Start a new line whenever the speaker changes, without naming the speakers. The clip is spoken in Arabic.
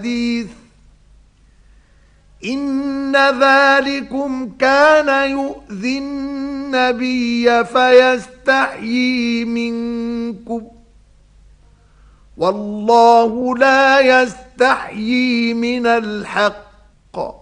الحديث إن ذلكم كان يؤذي النبي فيستحيي منكم والله لا يستحيي من الحق